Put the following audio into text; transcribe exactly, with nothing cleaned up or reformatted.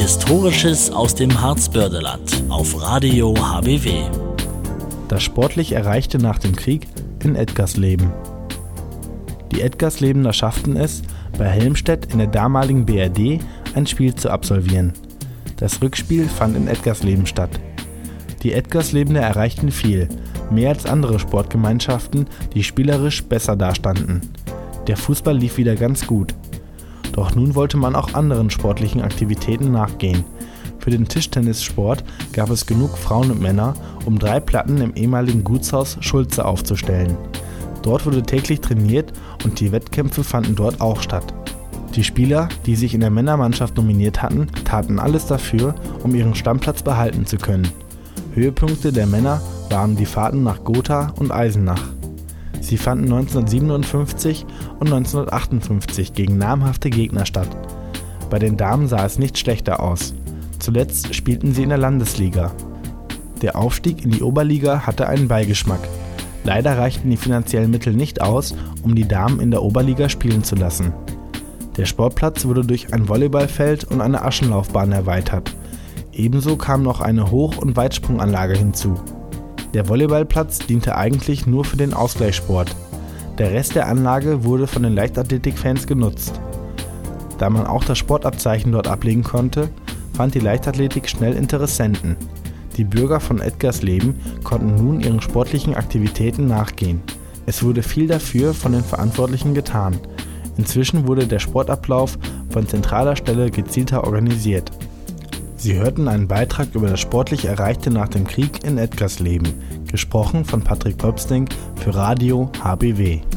Historisches aus dem Harzbördeland auf Radio H B W. Das sportlich Erreichte nach dem Krieg in Edgarsleben. Die Edgarslebener schafften es, bei Helmstedt in der damaligen B R D ein Spiel zu absolvieren. Das Rückspiel fand in Edgarsleben statt. Die Edgarslebener erreichten viel, mehr als andere Sportgemeinschaften, die spielerisch besser dastanden. Der Fußball lief wieder ganz gut. Doch nun wollte man auch anderen sportlichen Aktivitäten nachgehen. Für den Tischtennissport gab es genug Frauen und Männer, um drei Platten im ehemaligen Gutshaus Schulze aufzustellen. Dort wurde täglich trainiert und die Wettkämpfe fanden dort auch statt. Die Spieler, die sich in der Männermannschaft nominiert hatten, taten alles dafür, um ihren Stammplatz behalten zu können. Höhepunkte der Männer waren die Fahrten nach Gotha und Eisenach. Sie fanden neunzehnhundertsiebenundfünfzig und neunzehnhundertachtundfünfzig gegen namhafte Gegner statt. Bei den Damen sah es nicht schlechter aus. Zuletzt spielten sie in der Landesliga. Der Aufstieg in die Oberliga hatte einen Beigeschmack. Leider reichten die finanziellen Mittel nicht aus, um die Damen in der Oberliga spielen zu lassen. Der Sportplatz wurde durch ein Volleyballfeld und eine Aschenlaufbahn erweitert. Ebenso kam noch eine Hoch- und Weitsprunganlage hinzu. Der Volleyballplatz diente eigentlich nur für den Ausgleichssport. Der Rest der Anlage wurde von den Leichtathletikfans genutzt. Da man auch das Sportabzeichen dort ablegen konnte, fand die Leichtathletik schnell Interessenten. Die Bürger von Edgarsleben konnten nun ihren sportlichen Aktivitäten nachgehen. Es wurde viel dafür von den Verantwortlichen getan. Inzwischen wurde der Sportablauf von zentraler Stelle gezielter organisiert. Sie hörten einen Beitrag über das sportlich Erreichte nach dem Krieg in Edgarsleben, gesprochen von Patrick Pöpsting für Radio H B W.